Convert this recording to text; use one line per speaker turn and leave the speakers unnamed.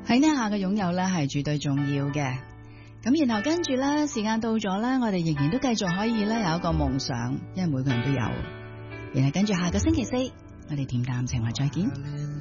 喺呢下嘅擁有咧係絕對重要嘅。咁然後跟住咧，時間到咗咧，我哋仍然都繼續可以咧有一個夢想，因為每個人都有。然後跟住下個星期四，我哋恬淡情話再見。